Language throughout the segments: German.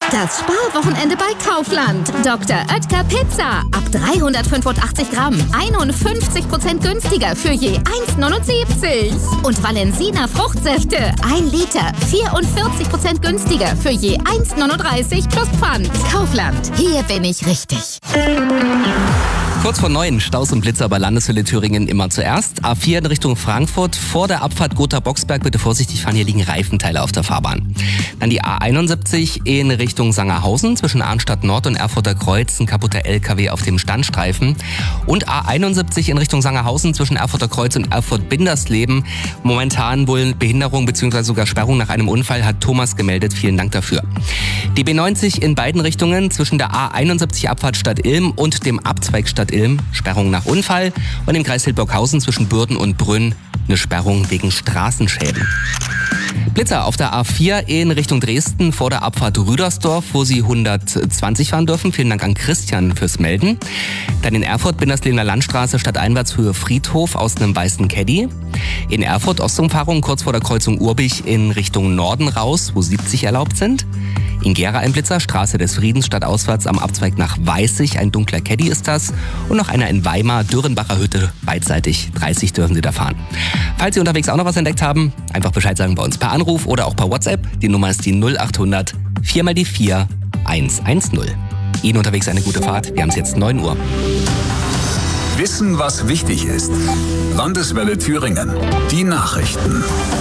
Das Sparwochenende bei Kaufland. Dr. Oetker Pizza. Ab 385 Gramm. 51% günstiger für je 1,79. Und Valensina Fruchtsäfte. 1 Liter. 44% günstiger für je 1,39 plus Pfand. Kaufland. Hier bin ich richtig. Kurz vor 9, Staus und Blitzer bei Landeshölle Thüringen immer zuerst. A4 in Richtung Frankfurt, vor der Abfahrt Gotha-Boxberg, bitte vorsichtig fahren, hier liegen Reifenteile auf der Fahrbahn. Dann die A71 in Richtung Sangerhausen, zwischen Arnstadt Nord und Erfurter Kreuz, ein kaputter LKW auf dem Standstreifen. Und A71 in Richtung Sangerhausen, zwischen Erfurter Kreuz und Erfurt-Bindersleben. Momentan wohl Behinderung bzw. sogar Sperrung nach einem Unfall, hat Thomas gemeldet, vielen Dank dafür. Die B90 in beiden Richtungen, zwischen der A71 Abfahrt Stadt-Ilm und dem Abzweig Stadt-Ilm, Sperrung nach Unfall. Und im Kreis Hildburghausen zwischen Bürden und Brünn eine Sperrung wegen Straßenschäden. Blitzer auf der A4 in Richtung Dresden vor der Abfahrt Rüdersdorf, wo Sie 120 fahren dürfen. Vielen Dank an Christian fürs Melden. Dann in Erfurt, Binderslebener Landstraße, Stadteinwärtshöhe Friedhof aus einem weißen Caddy. In Erfurt Ostumfahrung kurz vor der Kreuzung Urbich in Richtung Norden raus, wo 70 erlaubt sind. In Gera ein Blitzer, Straße des Friedens, stadtauswärts am Abzweig nach Weißig, ein dunkler Caddy ist das. Und noch einer in Weimar, Dürrenbacher Hütte, beidseitig, 30 dürfen Sie da fahren. Falls Sie unterwegs auch noch was entdeckt haben, einfach Bescheid sagen bei uns per Anruf oder auch per WhatsApp. Die Nummer ist die 0800 4 mal die 4 110. Ihnen unterwegs eine gute Fahrt, wir haben es jetzt 9 Uhr. Wissen, was wichtig ist. Landeswelle Thüringen. Die Nachrichten.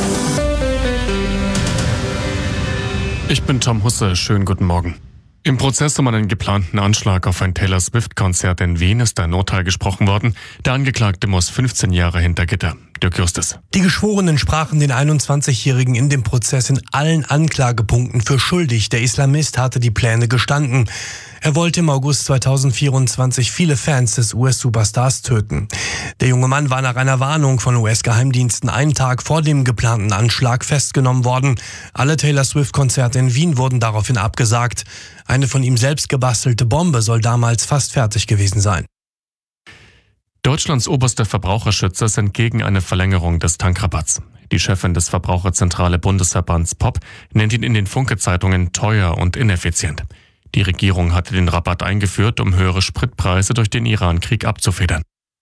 Ich bin Tom Husse, schönen guten Morgen. Im Prozess um einen geplanten Anschlag auf ein Taylor Swift-Konzert in Wien ist ein Urteil gesprochen worden. Der Angeklagte muss 15 Jahre hinter Gitter. Dirk Justus. Die Geschworenen sprachen den 21-Jährigen in dem Prozess in allen Anklagepunkten für schuldig. Der Islamist hatte die Pläne gestanden. Er wollte im August 2024 viele Fans des US-Superstars töten. Der junge Mann war nach einer Warnung von US-Geheimdiensten einen Tag vor dem geplanten Anschlag festgenommen worden. Alle Taylor Swift-Konzerte in Wien wurden daraufhin abgesagt. Eine von ihm selbst gebastelte Bombe soll damals fast fertig gewesen sein. Deutschlands oberster Verbraucherschützer sind gegen eine Verlängerung des Tankrabatts. Die Chefin des Verbraucherzentrale Bundesverbands POP nennt ihn in den Funke-Zeitungen teuer und ineffizient. Die Regierung hatte den Rabatt eingeführt, um höhere Spritpreise durch den Iran-Krieg abzufedern.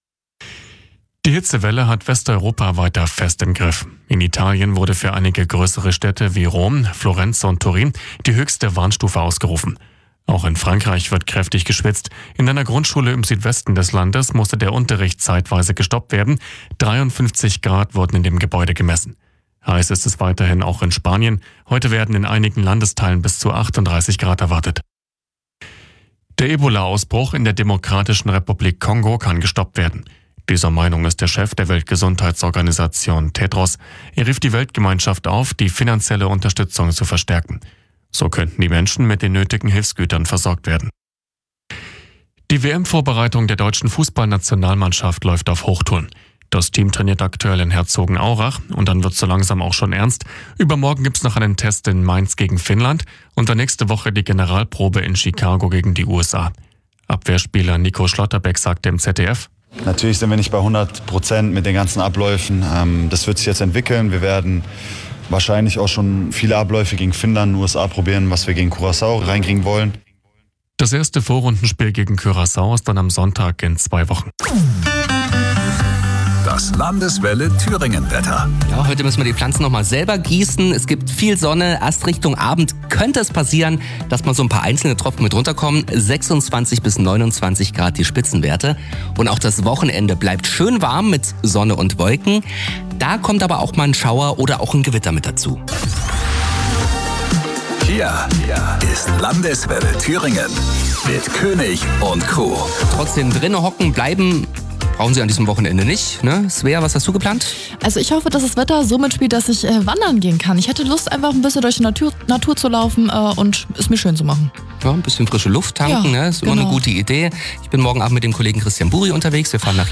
Die Hitzewelle hat Westeuropa weiter fest im Griff. In Italien wurde für einige größere Städte wie Rom, Florenz und Turin die höchste Warnstufe ausgerufen. Auch in Frankreich wird kräftig geschwitzt. In einer Grundschule im Südwesten des Landes musste der Unterricht zeitweise gestoppt werden. 53 Grad wurden in dem Gebäude gemessen. Heiß ist es weiterhin auch in Spanien. Heute werden in einigen Landesteilen bis zu 38 Grad erwartet. Der Ebola-Ausbruch in der Demokratischen Republik Kongo kann gestoppt werden. Dieser Meinung ist der Chef der Weltgesundheitsorganisation Tedros. Er rief die Weltgemeinschaft auf, die finanzielle Unterstützung zu verstärken. So könnten die Menschen mit den nötigen Hilfsgütern versorgt werden. Die WM-Vorbereitung der deutschen Fußballnationalmannschaft läuft auf Hochtouren. Das Team trainiert aktuell in Herzogenaurach und dann wird so langsam auch schon ernst. Übermorgen gibt's noch einen Test in Mainz gegen Finnland und dann nächste Woche die Generalprobe in Chicago gegen die USA. Abwehrspieler Nico Schlotterbeck sagte im ZDF: Natürlich sind wir nicht bei 100% mit den ganzen Abläufen. Das wird sich jetzt entwickeln. Wir werden wahrscheinlich auch schon viele Abläufe gegen Finnland, USA probieren, was wir gegen Curaçao reinkriegen wollen. Das erste Vorrundenspiel gegen Curaçao ist dann am Sonntag in 2 Wochen. Das Landeswelle Thüringen-Wetter. Ja, heute müssen wir die Pflanzen nochmal selber gießen. Es gibt viel Sonne. Erst Richtung Abend könnte es passieren, dass mal so ein paar einzelne Tropfen mit runterkommen. 26 bis 29 Grad die Spitzenwerte. Und auch das Wochenende bleibt schön warm mit Sonne und Wolken. Da kommt aber auch mal ein Schauer oder auch ein Gewitter mit dazu. Hier ist Landeswelle Thüringen mit König und Crew. Trotzdem drinnen hocken bleiben brauchen Sie an diesem Wochenende nicht, ne? Svea, was hast du geplant? Also ich hoffe, dass das Wetter so mitspielt, dass ich wandern gehen kann. Ich hätte Lust, einfach ein bisschen durch die Natur zu laufen und es mir schön zu machen. Ja, ein bisschen frische Luft tanken, Ja, ne? Ist immer eine gute Idee. Ich bin morgen Abend mit dem Kollegen Christian Buri unterwegs. Wir fahren nach